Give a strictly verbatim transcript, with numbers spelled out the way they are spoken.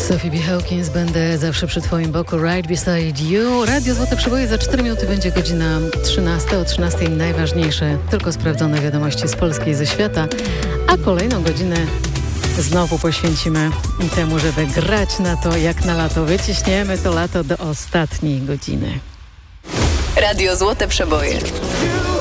Sophie B. Hawkins, będę zawsze przy Twoim boku, right beside you. Radio Złote Przeboje, za cztery minuty będzie godzina trzynasta. O trzynastej najważniejsze, tylko sprawdzone wiadomości z Polski i ze świata. A kolejną godzinę znowu poświęcimy temu, żeby grać na to jak na lato. Wyciśniemy to lato do ostatniej godziny. Radio Złote Przeboje.